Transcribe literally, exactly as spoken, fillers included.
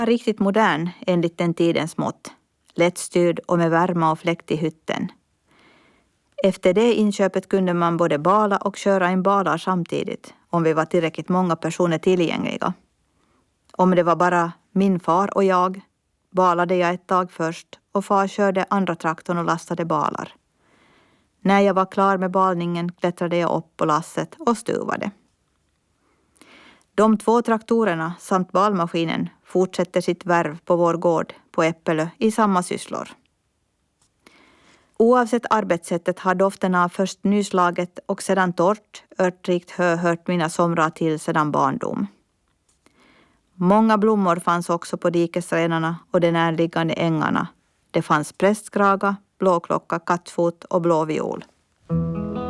Riktigt modern enligt den tidens mått. Lättstyrd och med värma och fläkt i hytten. Efter det inköpet kunde man både bala och köra en balar samtidigt, om vi var tillräckligt många personer tillgängliga. Om det var bara min far och jag, balade jag ett tag först och far körde andra traktorn och lastade balar. När jag var klar med balningen klättrade jag upp på lasset och stuvade. De två traktorerna samt balmaskinen fortsätter sitt värv på vår gård på Äppelö i samma sysslor. Oavsett arbetssättet har doften av först nyslaget och sedan torrt, örtrikt hö hört mina somrar till sedan barndom. Många blommor fanns också på dikesrenarna och de närliggande ängarna. Det fanns prästkraga, blåklocka, kattfot och blåviol.